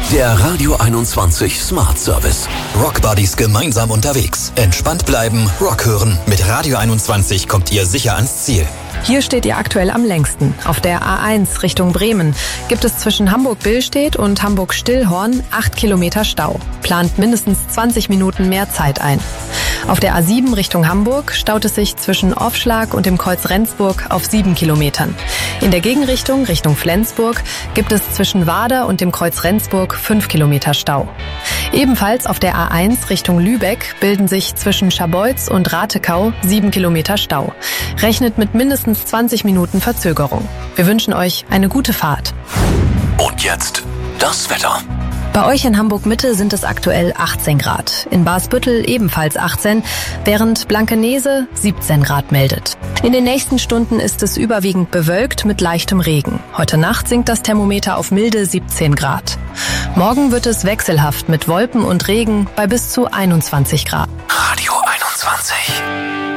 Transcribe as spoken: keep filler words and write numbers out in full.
Der Radio einundzwanzig Smart Service. Rockbuddies gemeinsam unterwegs. Entspannt bleiben, Rock hören. Mit Radio einundzwanzig kommt ihr sicher ans Ziel. Hier steht ihr aktuell am längsten. Auf der A eins Richtung Bremen gibt es zwischen Hamburg-Billstedt und Hamburg-Stillhorn acht Kilometer Stau. Plant mindestens zwanzig Minuten mehr Zeit ein. Auf der A sieben Richtung Hamburg staut es sich zwischen Offschlag und dem Kreuz Rendsburg auf sieben Kilometern. In der Gegenrichtung, Richtung Flensburg, gibt es zwischen Wader und dem Kreuz Rendsburg fünf Kilometer Stau. Ebenfalls auf der A eins Richtung Lübeck bilden sich zwischen Scharbeutz und Ratekau sieben Kilometer Stau. Rechnet mit mindestens zwanzig Minuten Verzögerung. Wir wünschen euch eine gute Fahrt. Und jetzt das Wetter. Bei euch in Hamburg-Mitte sind es aktuell achtzehn Grad. In Barsbüttel ebenfalls achtzehn, während Blankenese siebzehn Grad meldet. In den nächsten Stunden ist es überwiegend bewölkt mit leichtem Regen. Heute Nacht sinkt das Thermometer auf milde siebzehn Grad. Morgen wird es wechselhaft mit Wolken und Regen bei bis zu einundzwanzig Grad. Radio einundzwanzig.